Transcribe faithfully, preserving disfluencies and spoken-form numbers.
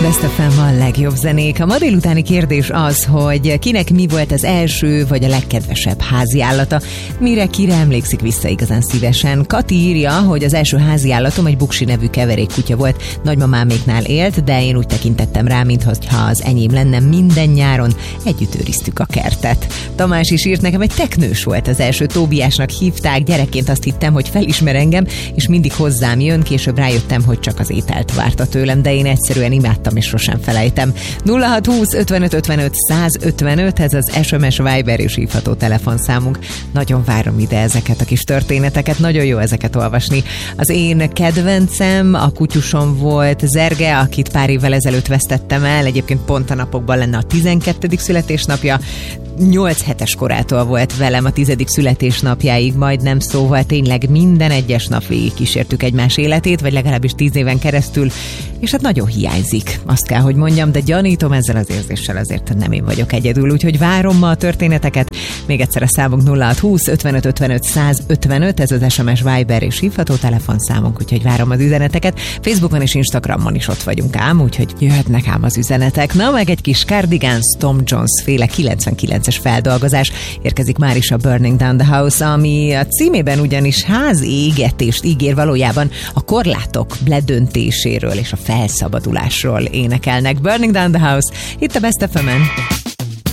Best ef em a legjobb zenék. A ma délutáni kérdés az, hogy kinek mi volt az első vagy a legkedvesebb háziállata, mire kire emlékszik vissza igazán szívesen. Kati írja, hogy az első háziállatom egy Buksi nevű keverékkutya volt, nagymamáméknál élt, de én úgy tekintettem rá, mintha az enyém lenne, minden nyáron együtt őriztük a kertet. Tamás is írt, nekem egy teknős volt az első, Tóbiásnak hívták, gyerekként azt hittem, hogy felismer engem, és mindig hozzám jön, később rájöttem, hogy csak az ételt várta tőlem, de én egyszerűen imádtam és sosem felejtem. nulla hat húsz ötvenöt ötvenöt százötvenöt, ez az es em es, Viber és hívható telefonszámunk. Nagyon várom ide ezeket a kis történeteket, nagyon jó ezeket olvasni. Az én kedvencem a kutyusom volt, Zerge, akit pár évvel ezelőtt vesztettem el, egyébként pont a napokban lenne a tizenkettedik születésnapja, nyolc hetes korától volt velem a tizedik születésnapjáig, majdnem, szóval tényleg minden egyes nap végig kísértük egymás életét, vagy legalábbis tíz éven keresztül, és hát nagyon hiányzik, azt kell, hogy mondjam, de gyanítom, ezzel az érzéssel azért nem én vagyok egyedül, úgyhogy várom ma a történeteket. Még egyszer a számunk nulla hat húsz ötvenöt ötvenöt százötvenöt, ez az es em es, Viber és hívható telefonszámunk, úgyhogy várom az üzeneteket. Facebookon és Instagramon is ott vagyunk ám, úgyhogy jöhetnek ám az üzenetek. Na, meg egy kis Cardigans, Tom Jones féle kilencvenkilences feldolgozás érkezik már is a Burning Down the House, ami a címében ugyanis házi égetést ígér, valójában a korlátok ledöntéséről és a felszabadulásról énekelnek. Burning Down the House, itt a Best ef em-en.